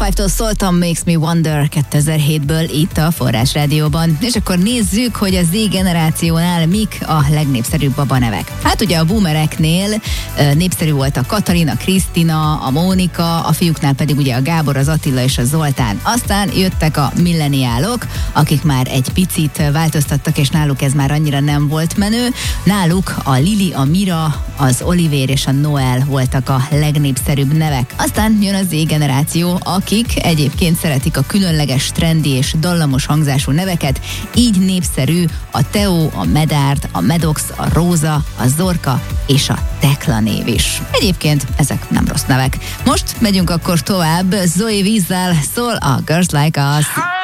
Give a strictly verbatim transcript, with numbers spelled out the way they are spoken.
Five-tól szóltam Makes Me Wonder kétezer-hétből itt a Forrás Rádióban. És akkor nézzük, hogy a Z generációnál mik a legnépszerűbb babanevek. Hát ugye a boomereknél uh, népszerű volt a Katalina, Krisztina, a Mónika, a fiúknál pedig ugye a Gábor, az Attila és a Zoltán. Aztán jöttek a milleniálok, akik már egy picit változtattak, és náluk ez már annyira nem volt menő. Náluk a Lili, a Mira, az Olivér és a Noel voltak a legnépszerűbb nevek. Aztán jön a Z generáció, akik egyébként szeretik a különleges, trendi és dallamos hangzású neveket, így népszerű a Teo, a Medárd, a Medox, a Róza, a Zorka és a Tekla név is. Egyébként ezek nem rossz nevek. Most megyünk akkor tovább, Zoe Vízzel szól a Girls Like Us.